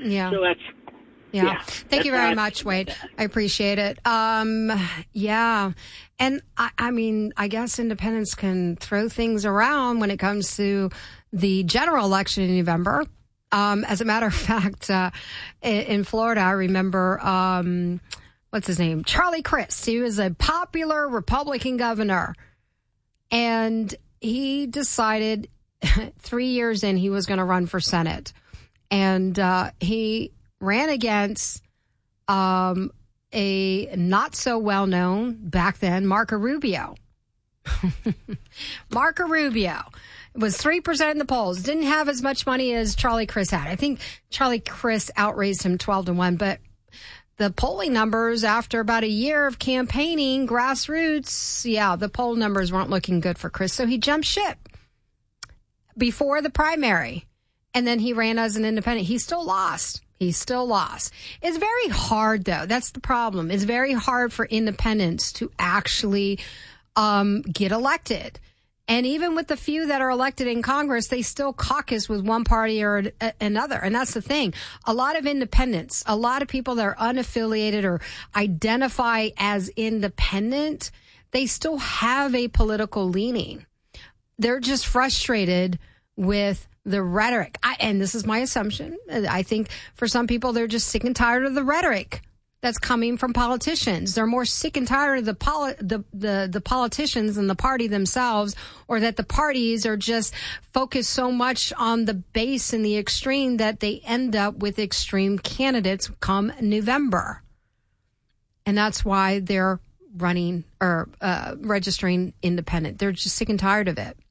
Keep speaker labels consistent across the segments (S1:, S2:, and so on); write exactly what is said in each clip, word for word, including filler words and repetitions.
S1: Yeah.
S2: So that's,
S1: yeah.
S2: yeah.
S1: Thank you very much, Wade. I appreciate it. Um, yeah. And I, I mean, I guess independents can throw things around when it comes to the general election in November. Um, as a matter of fact, uh, in, in Florida, I remember, um, what's his name? Charlie Crist. He was a popular Republican governor. And he decided three years in he was going to run for Senate. And uh, he ran against um, a not so well known back then, Marco Rubio. Marco Rubio was three percent in the polls, didn't have as much money as Charlie Crist had. I think Charlie Crist outraised him twelve to one, but the polling numbers after about a year of campaigning, grassroots, yeah, the poll numbers weren't looking good for Crist. So he jumped ship before the primary, and then he ran as an independent. He still lost. He still lost. It's very hard, though. That's the problem. It's very hard for independents to actually um, get elected. And even with the few that are elected in Congress, they still caucus with one party or a- another. And that's the thing. A lot of independents, a lot of people that are unaffiliated or identify as independent, they still have a political leaning. They're just frustrated with the rhetoric. I, and this is my assumption. I think for some people, they're just sick and tired of the rhetoric that's coming from politicians. They're more sick and tired of the, poli- the the the politicians and the party themselves, or that the parties are just focused so much on the base and the extreme that they end up with extreme candidates come November. And that's why they're running or uh, registering independent. They're just sick and tired of it.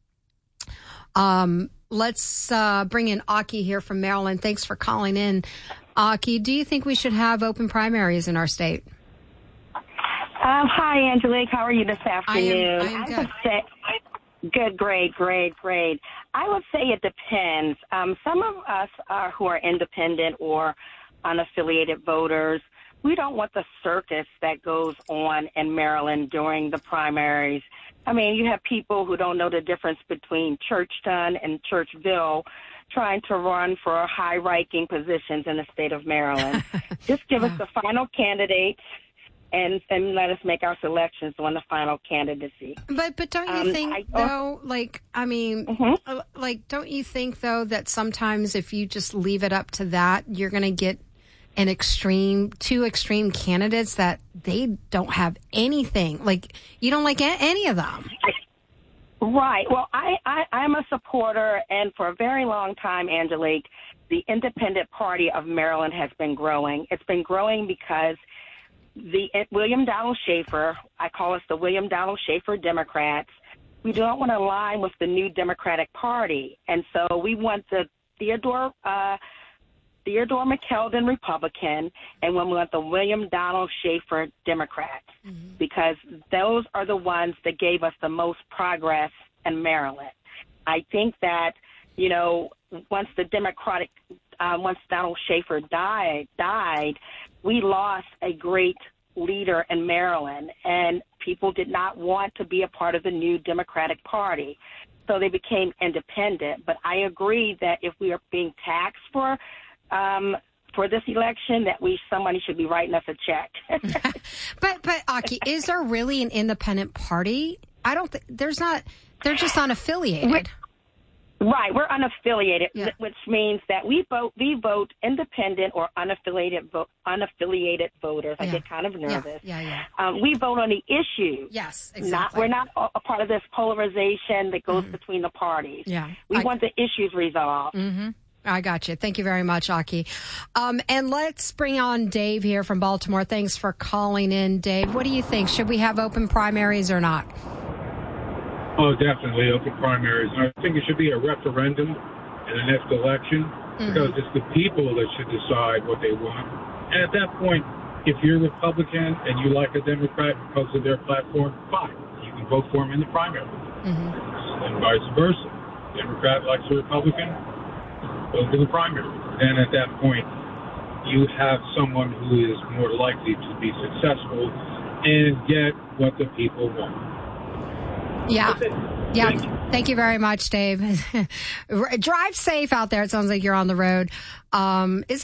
S1: Um, let's uh, bring in Aki here from Maryland. Thanks for calling in. Aki, do you think we should have open primaries in our state?
S3: Um, hi, Angelique. How are you this afternoon?
S1: I am, I am
S3: I
S1: good.
S3: would say, good, great, great, great. I would say it depends. Um, some of us are, who are independent or unaffiliated voters, we don't want the circus that goes on in Maryland during the primaries. I mean, you have people who don't know the difference between Churchton and Churchville trying to run for high-ranking positions in the state of Maryland. Just give
S1: yeah.
S3: us the final candidates and, and let us make our selections on the final candidacy.
S1: But but don't you
S3: Um,
S1: think,
S3: I-
S1: though, like, I mean,
S3: Mhm.
S1: uh, like, don't you think, though, that sometimes if you just leave it up to that, you're going to get an extreme, two extreme candidates that they don't have anything. Like, you don't like a- any of them.
S3: Right. Well, I, I, I'm a supporter, and for a very long time, Angelique, the Independent Party of Maryland has been growing. It's been growing because the William Donald Schaefer, I call us the William Donald Schaefer Democrats, we don't want to align with the new Democratic Party. And so we want the Theodore uh, Theodore McKeldin Republican, and we want the William Donald Schaefer Democrat, mm-hmm. because those are the ones that gave us the most progress in Maryland. I think that, you know, once the Democratic, uh, once Donald Schaefer died, died, we lost a great leader in Maryland, and people did not want to be a part of the new Democratic Party. So they became independent. But I agree that if we are being taxed for Um, for this election, that we somebody should be writing us a check.
S1: but but Aki, is there really an independent party? I don't think there's not. They're just unaffiliated.
S3: We're, right, we're unaffiliated,
S1: yeah.
S3: which means that we vote we vote independent or unaffiliated vote unaffiliated voters. I
S1: yeah.
S3: get kind of nervous.
S1: Yeah, yeah. yeah.
S3: Um, we vote on the issues.
S1: Yes, exactly.
S3: Not, we're not a part of this polarization that goes mm-hmm. between the parties.
S1: Yeah,
S3: we
S1: I,
S3: want the issues resolved.
S1: Mm-hmm. I got you. Thank you very much, Aki. Um, and let's bring on Dave here from Baltimore. Thanks for calling in, Dave. What do you think? Should we have open primaries or not?
S4: Oh, definitely open primaries. And I think it should be a referendum in the next election, mm-hmm. because it's the people that should decide what they want. And at that point, if you're Republican and you like a Democrat because of their platform, fine. You can vote for them in the primary. Mm-hmm. And vice versa. Democrat likes a Republican, go to the primary. And at that point, you have someone who is more likely to be successful and get what the people want.
S1: Yeah. Yeah.
S4: Thank you.
S1: Thank you very much, Dave. Drive safe out there. It sounds like you're on the road. Um, is